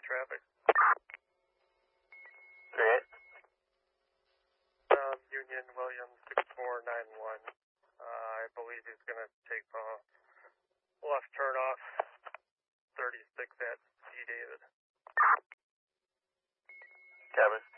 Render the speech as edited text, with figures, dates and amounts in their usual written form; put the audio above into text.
traffic. 38. Union Williams 6491. I believe he's going to take a left turn off 36 at C. David. Cabin.